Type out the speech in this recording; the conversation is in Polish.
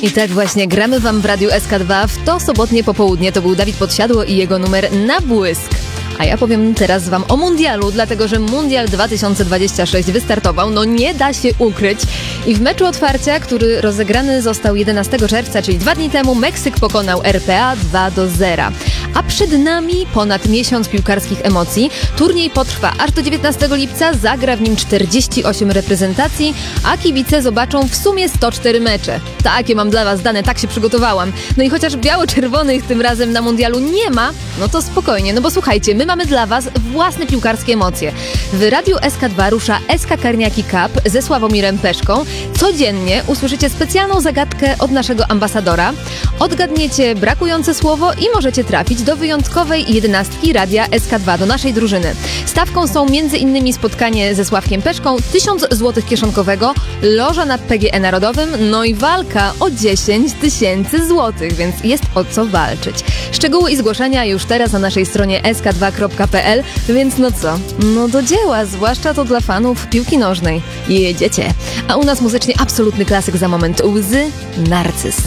I tak właśnie gramy wam w Radiu SK2 w to sobotnie popołudnie. To był Dawid Podsiadło i jego numer Na błysk. A ja powiem teraz wam o mundialu, dlatego że Mundial 2026 wystartował, no nie da się ukryć. I w meczu otwarcia, który rozegrany został 11 czerwca, czyli 2 dni temu, Meksyk pokonał RPA 2-0. A przed nami ponad miesiąc piłkarskich emocji. Turniej potrwa aż do 19 lipca, zagra w nim 48 reprezentacji, a kibice zobaczą w sumie 104 mecze. Takie mam dla was dane, tak się przygotowałam. No i chociaż biało-czerwonych tym razem na mundialu nie ma, no to spokojnie, no bo słuchajcie, my mamy dla was własne piłkarskie emocje. W Radiu SK2 rusza SK Karniaki Cup ze Sławomirem Peszką. Codziennie usłyszycie specjalną zagadkę od naszego ambasadora. Odgadniecie brakujące słowo i możecie trafić do wyjątkowej 11 Radia SK2, do naszej drużyny. Stawką są m.in. spotkanie ze Sławkiem Peszką, 1000 zł kieszonkowego, loża na PGE Narodowym, no i walka o 10 000 złotych, więc jest o co walczyć. Szczegóły i zgłoszenia już teraz na naszej stronie sk2.pl, więc no co? No do dzieła, zwłaszcza to dla fanów piłki nożnej. Jedziecie. A u nas muzycznie absolutny klasyk za moment. Łzy, Narcyz.